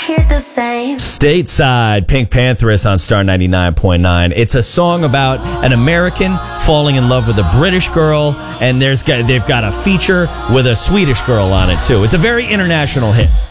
hear the same. Stateside, Pink Pantheress on Star 99.9. It's a song about an American falling in love with a British girl, and they've got a feature with a Swedish girl on it, too. It's a very international hit.